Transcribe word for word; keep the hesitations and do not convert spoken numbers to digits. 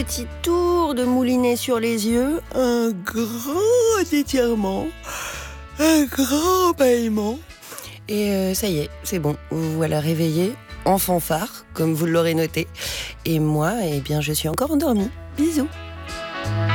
Petit tour de moulinet sur les yeux, un grand étirement, un grand bâillement. Et euh, ça y est, c'est bon, vous voilà réveillé, en fanfare, comme vous l'aurez noté. Et moi, eh bien, je suis encore endormie. Bisous.